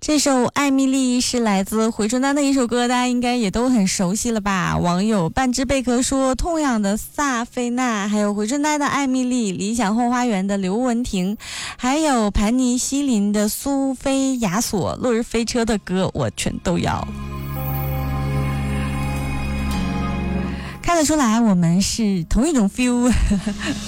这首《艾米丽》是来自回春丹的一首歌，大家应该也都很熟悉了吧？网友半只贝壳说，痛仰的萨菲娜，还有回春丹的艾米丽，理想后花园的刘文婷，还有盘尼西林的苏菲亚索，落日飞车的歌我全都要。看得出来我们是同一种 feel